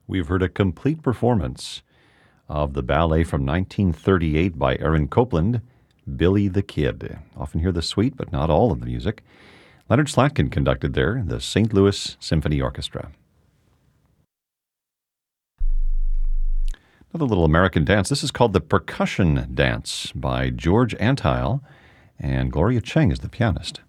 We've heard a complete performance of the ballet from 1938 by Aaron Copland, Billy the Kid. Often hear the suite, but not all of the music. Leonard Slatkin conducted there, the St. Louis Symphony Orchestra. Another little American dance. This is called the Percussion Dance by George Antile, and Gloria Chang is the pianist.